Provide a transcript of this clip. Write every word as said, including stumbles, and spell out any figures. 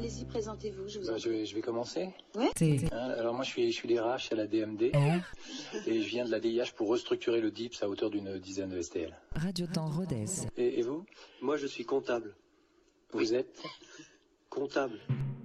allez-y, présentez-vous, je vous Bah, en je, vais, je vais commencer. Ouais. Hein, alors moi je suis, je suis les R H à la D M D et je viens de la D I H pour restructurer le D I P S à hauteur d'une dizaine de S T L. Radio Temps Rodez. Et, et vous? Moi, je suis comptable. Vous êtes? Comptable.